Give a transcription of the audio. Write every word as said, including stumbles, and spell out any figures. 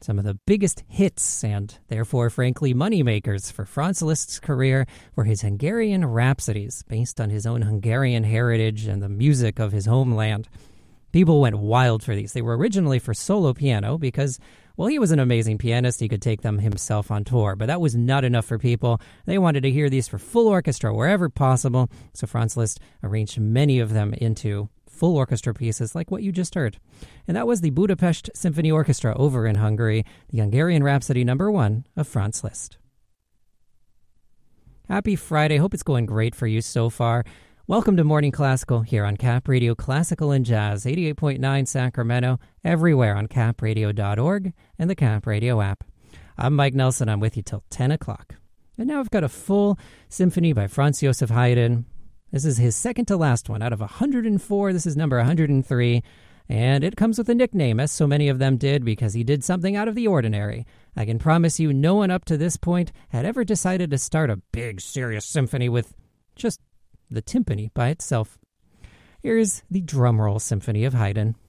Some of the biggest hits and, therefore, frankly, moneymakers for Franz Liszt's career were his Hungarian Rhapsodies, based on his own Hungarian heritage and the music of his homeland. People went wild for these. They were originally for solo piano because, well, he was an amazing pianist. He could take them himself on tour, but that was not enough for people. They wanted to hear these for full orchestra wherever possible, so Franz Liszt arranged many of them into full orchestra pieces like what you just heard. And that was the Budapest Symphony Orchestra over in Hungary, the Hungarian Rhapsody number one of Franz Liszt. Happy Friday. Hope it's going great for you so far. Welcome to Morning Classical here on Cap Radio Classical and Jazz, eighty-eight point nine Sacramento, everywhere on cap radio dot org and the Cap Radio app. I'm Mike Nelson. I'm with you till ten o'clock. And now I've got a full symphony by Franz Joseph Haydn. This is his second to last one out of one hundred four. This is number one hundred three. And it comes with a nickname, as so many of them did, because he did something out of the ordinary. I can promise you no one up to this point had ever decided to start a big, serious symphony with just the timpani by itself. Here's the Drumroll Symphony of Haydn.